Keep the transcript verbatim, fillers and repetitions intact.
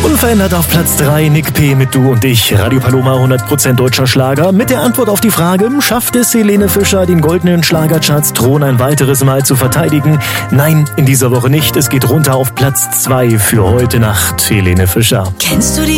Unverändert auf Platz drei, Nick P. mit Du und Ich. Radio Paloma, hundert Prozent deutscher Schlager. Mit der Antwort auf die Frage, schafft es Helene Fischer, den goldenen Schlagercharts Thron ein weiteres Mal zu verteidigen? Nein, in dieser Woche nicht. Es geht runter auf Platz zwei für heute Nacht, Helene Fischer. Kennst du die